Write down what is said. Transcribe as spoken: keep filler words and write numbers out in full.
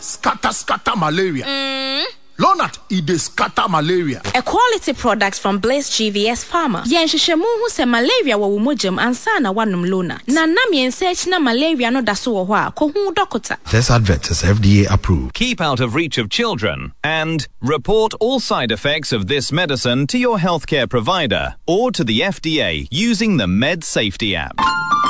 scatter, scatter malaria. Mm. Lonat, it dey scatter malaria. A quality product from Blaze G V S Pharma. Yen hwehwemu hu se malaria wo womogem ansa na wanum Lona. Na nam yen search na malaria no da so wo ho a ko hu doctor. This advert is F D A approved. Keep out of reach of children and report all side effects of this medicine to your healthcare provider or to the F D A using the Med Safety app.